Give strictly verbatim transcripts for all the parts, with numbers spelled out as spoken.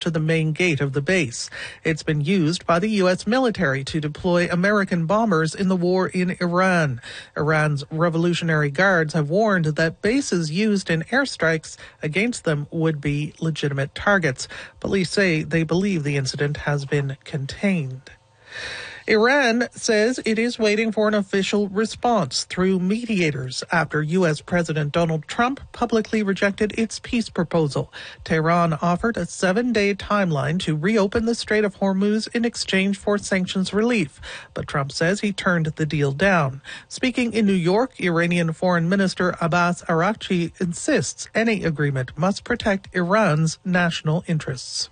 to the main gate of the base. It's been used by the U S military to deploy American bombers in the war in Iran. Iran's Revolutionary Guards have warned that bases used in airstrikes against them would be legitimate targets. Police say they believe the incident has been contained. Iran says it is waiting for an official response through mediators after U S President Donald Trump publicly rejected its peace proposal. Tehran offered a seven-day timeline to reopen the Strait of Hormuz in exchange for sanctions relief, but Trump says he turned the deal down. Speaking in New York, Iranian Foreign Minister Abbas Araghchi insists any agreement must protect Iran's national interests.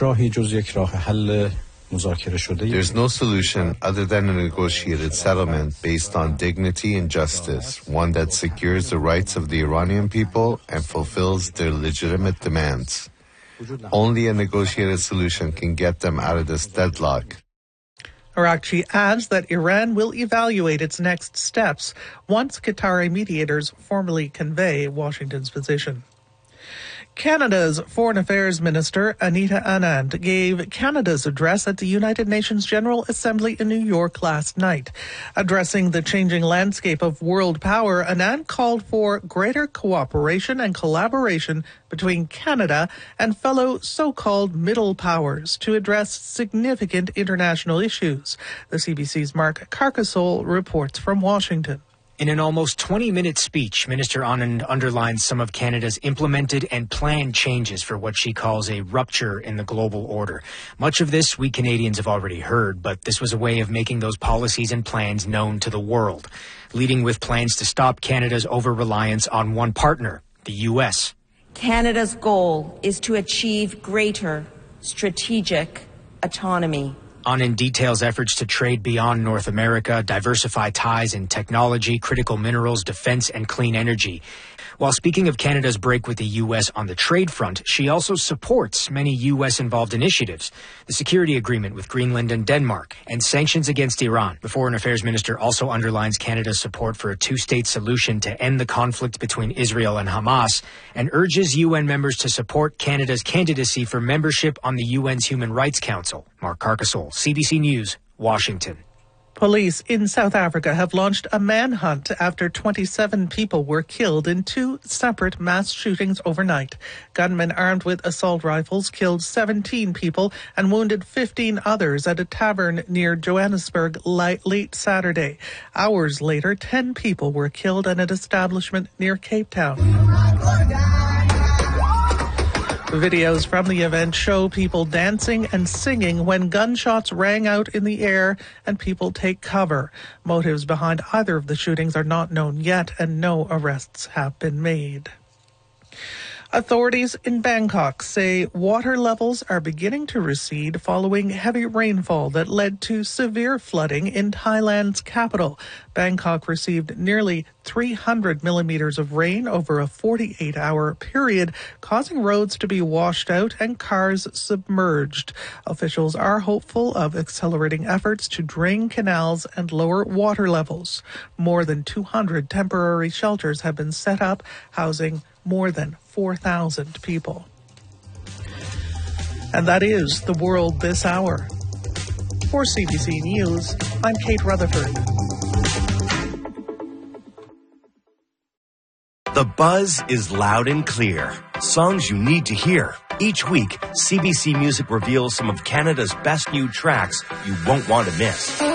There's no solution other than a negotiated settlement based on dignity and justice, one that secures the rights of the Iranian people and fulfills their legitimate demands. Only a negotiated solution can get them out of this deadlock. Araghchi adds that Iran will evaluate its next steps once Qatari mediators formally convey Washington's position. Canada's Foreign Affairs Minister, Anita Anand, gave Canada's address at the United Nations General Assembly in New York last night. Addressing the changing landscape of world power, Anand called for greater cooperation and collaboration between Canada and fellow so-called middle powers to address significant international issues. The C B C's Mark Carcasole reports from Washington. In an almost twenty-minute speech, Minister Anand underlines some of Canada's implemented and planned changes for what she calls a rupture in the global order. Much of this we Canadians have already heard, but this was a way of making those policies and plans known to the world, leading with plans to stop Canada's over-reliance on one partner, the U S. Canada's goal is to achieve greater strategic autonomy. Anand details efforts to trade beyond North America, diversify ties in technology, critical minerals, defense, and clean energy. While speaking of Canada's break with the U S on the trade front, she also supports many U S-involved initiatives, the security agreement with Greenland and Denmark, and sanctions against Iran. The Foreign Affairs Minister also underlines Canada's support for a two-state solution to end the conflict between Israel and Hamas, and urges U N members to support Canada's candidacy for membership on the U N's Human Rights Council. Mark Carcasole, C B C News, Washington. Police in South Africa have launched a manhunt after twenty-seven people were killed in two separate mass shootings overnight. Gunmen armed with assault rifles killed seventeen people and wounded fifteen others at a tavern near Johannesburg late Saturday. Hours later, ten people were killed at an establishment near Cape Town. Videos from the event show people dancing and singing when gunshots rang out in the air and people take cover. Motives behind either of the shootings are not known yet, and no arrests have been made. Authorities in Bangkok say water levels are beginning to recede following heavy rainfall that led to severe flooding in Thailand's capital. Bangkok received nearly three hundred millimeters of rain over a forty-eight hour period, causing roads to be washed out and cars submerged. Officials are hopeful of accelerating efforts to drain canals and lower water levels. More than two hundred temporary shelters have been set up, housing more than four thousand people. And that is the world this hour. For C B C News, I'm Kate Rutherford. The buzz is loud and clear. Songs you need to hear. Each week, C B C Music reveals some of Canada's best new tracks you won't want to miss.